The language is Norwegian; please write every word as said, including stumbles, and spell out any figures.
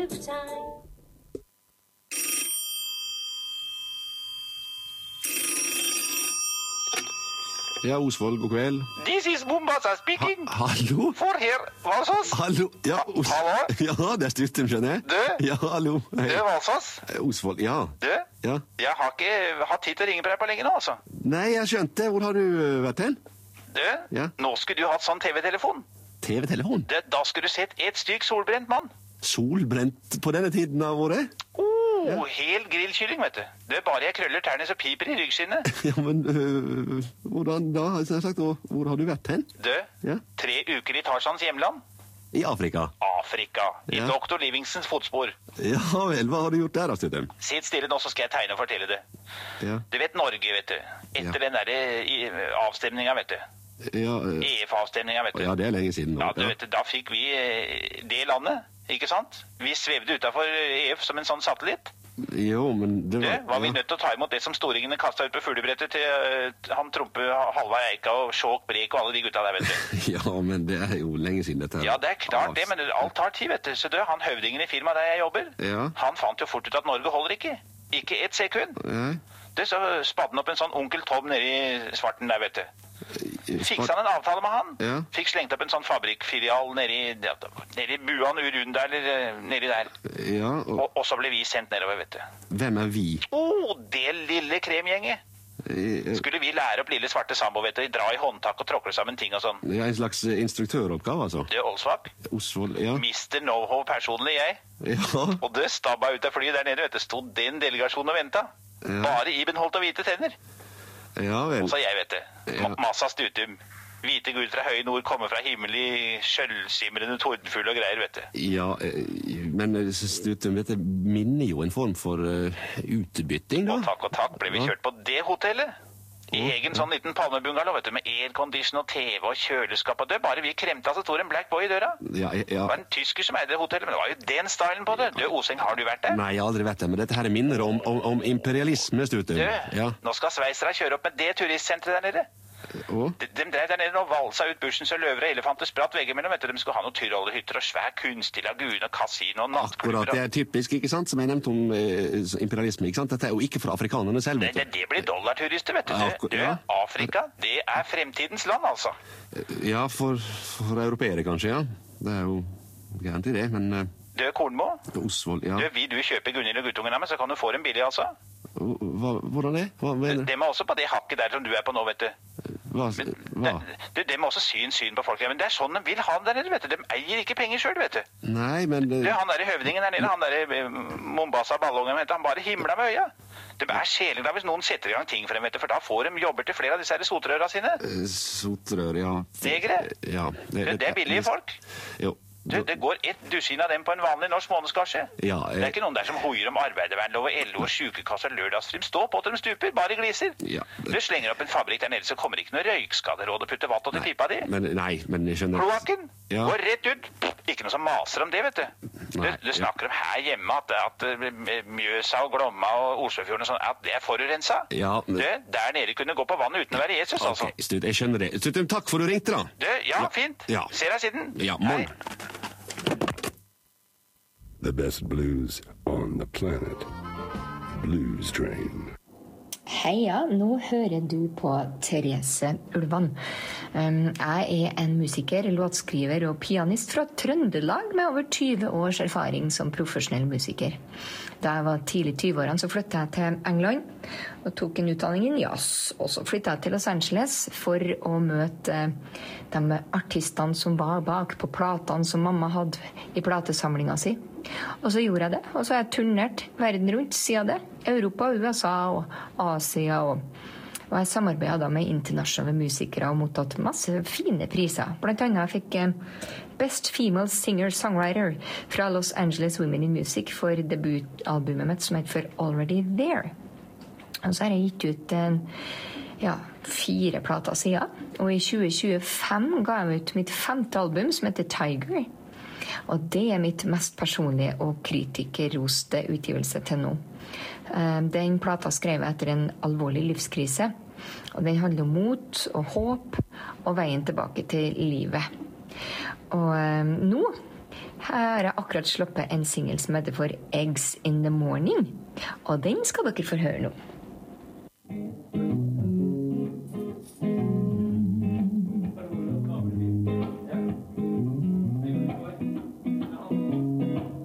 time. Ja, Osvold, god kveld. This is Mombasa speaking. Ha hallo? For her, Valsås. Hallo? Ja, Os Hallo? Ja, det er Styrtum, skjønner jeg. Du? Ja, hallo. Hei. Du, Valsås. Osvold, ja. Du? Ja. Jeg har ikke hatt tid til å ringe på deg på lenge nå, altså. Nei, jeg skjønte. Hvor har du uh, vært hen? Du, Ja. nå skulle du hatt sånn T V-telefon. T V-telefon? Du, da skulle du sett et stygg solbrent mann. Solbrent på denne tiden av året? Oh, hel grillkylling, vet du. Du, bare jeg krøller tærne så piper i ryggskinnet. Ja, men uh, hvordan da? Altså, jeg har sagt, hvor, hvor har du vært hen? Du, Ja. tre uker i Tarzans hjemland. I Afrika? Afrika. I Ja. doktor Livingstons fotspor. Ja vel, hva har du gjort der da, Styrtum? Sitt stille nå, så skal jeg tegne og fortelle det. Ja. Du vet Norge, vet du. Etter Ja. den der i- avstemninga, vet du. Ja, uh, E F-avstemninga, vet du. ja, det er lenge siden nå. Ja, du vet, da fikk vi eh, det landet, ikke sant? Vi svevde utenfor E F som en sånn satellitt. Jo, men det Du, var... var vi ja. nødt til å ta imot det som storingene kastet ut på fuglebrettet til eh, han Trompe, Halvard Eika og Sjåk Brek og alle de gutta der, vet du. Ja, men det er jo lenge siden dette her. Ja, det er klart det, men alt tar tid, vet du. Så du, han høvdingen i firmaet der jeg jobber, Ja. han fant jo fort ut at Norge holder ikke. Ikke et sekund. Nei. Det så spadde han opp en sånn onkel Tom nede i svarten der, vet du. Fiksa han en avtale med han. Ja. Fikk slengt opp en sånn fabrikkfilial nede i, nede i Buan Urunda, eller eh, nedi der. Ja, og Og, og så ble vi sendt nedover, vet du. hvem er vi? Å, oh, det lille kremgjenget. Eh, Skulle vi lære opp lille svarte sambo, vet du, dra i håndtak og tråkle sammen ting og sånn. Ja, en slags eh, instruktøroppgave, altså. Det er Olsvak. Osvold, ja. mister Know-how personlig, jeg. Ja, Og det stabba ut av flyet der nede, vet du, stod den delegasjonen og venta. Ja. Bare Iben holdt av hvite tenner. ja vel. Og så jeg, vet du. Ja. Ma Massa stutum. Hvite gud fra høye nord kommer fra himmel i skjølsimrende tordenfull og greier, vet du. Ja, eh, men eh, Styrtum, dette minner jo en form for uh, utbytting, da. Og takk og takk ble vi Ja. kjørt på det hotellet. I egen sånn liten palmebungalow, vet du, med aircondition og T V og kjøleskap og det. Bare vi kremta, så sto det en black boy i døra. Ja, ja. Det var en tysker som eide det hotellet, men det var jo den stylen på det. Du, Oseng, har du vært der? Nei, jeg har aldri vært der, men dette her minner om, om, om imperialisme, Styrtum. Du, Ja. nå skal sveisere kjøre opp med det turistsenteret der nede. Og? De, de drev der nede og valsa ut bussens og løver og elefanter spratt veggimellom, vet du. De skulle ha noen tyrollerhytter og svær kunstig lagune og kasino og nattklubber. Akkurat, det er typisk, ikke sant, som jeg nevnte om eh, imperialisme, ikke sant? Dette er jo ikke fra afrikanerne selv, Det, vet det, du. det blir dollarturister, vet du. Ja, Du, akkur- du, ja. Afrika, det er fremtidens land, altså. Ja, for, for europeere kanskje, ja. Det er jo gærent i det, men uh, Du, Kornmo, Osvold, ja. du, vil du kjøpe Gunhild og guttungen av meg, så kan du få dem billig, altså. Hva, hvordan det? Hva mener du? Dem er også på det hakket der som du er på nå, vet du. Hva? Men, hva? det, dem er også syn syn på folk. Men det er sånn de vil ha dem der nede, vet du. De eier ikke penger selv, vet du. Nei, men Du, uh, han der høvdingen der nede, han der eh, Mombasa ballongen, vet du, han bare himla med øya. Det er sjelelig da hvis noen setter i gang ting for dem, vet du, for da får de jobber til flere av disse her sotrøra sine. sotrør, ja. Negre? Ja. Det, det er billige folk. Jo. Du, det går et dusin av dem på en vanlig norsk månedskasse. Ja, Det er ikke noen der som hoier om arbeidervernlov og L O og sykekasse og lørdagstrim. Stå på til de stuper, bare gliser. Ja. Du slenger opp en fabrikk der nede, så kommer ikke noe røykskaderåd og putter vatt til pipa di. Men, nei, men jeg skjønner... Kloakken Ja. går rett ut. Ikke noe som maser om det, vet du. Du, Nei, du snakker om her hjemme at, at eh, Mjøsa og Glomma og Oslofjorden og sånn, at det er forurensa. Ja, men... Du, der nede kunne gå på vannet uten å være Jesus, altså. Ok, Stut, jeg skjønner det. Stut, takk for du ringte, da. Du, ja, Ja. fint. Ja. Ser deg siden. Ja, morgen. Hei. The best blues on the planet. Blues Train. Heia, nå hører du på Therese Ulvan. Um, jeg er en musiker, låtskriver og pianist fra Trøndelag med over tyve års erfaring som profesjonell musiker. Da jeg var tidlig i tyve-årene så flyttet jeg til England og tok en utdanning i jazz. Og så flyttet jeg til Los Angeles for å møte de artistene som var bak på platene som mamma hadde i platesamlinga si. Og så gjorde jeg det, og så har jeg turnert verden rundt siden det. Europa, U S A og Asia, og, og jeg samarbeidet da med internasjonale musikere og mottatt masse fine priser. Blant annet jeg fikk eh, Best Female Singer-Songwriter fra Los Angeles Women in Music for debutalbumet mitt som heter For Already There. Og så har jeg gitt ut en ja, fire plater siden, og i tjue tjuefem ga jeg ut mitt femte album som heter Tiger. Og det er mitt mest personlige og kritikerroste utgivelse til nå. Den plata skrev jeg etter en alvorlig livskrise, og den handler om mot og håp og veien tilbake til livet. Og nå Her har jeg akkurat sluppet en single som heter for Eggs in the Morning, og den skal dere få høre nå.